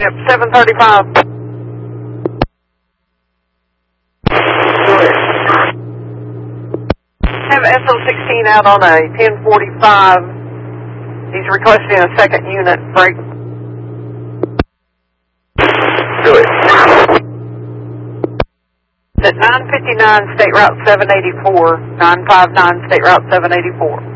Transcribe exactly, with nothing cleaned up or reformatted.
Yep, seven thirty-five. Have S O sixteen out on a ten forty-five. He's requesting a second unit break. Do it. At nine fifty-nine State Route seven eighty-four, nine five nine State Route seven eighty-four.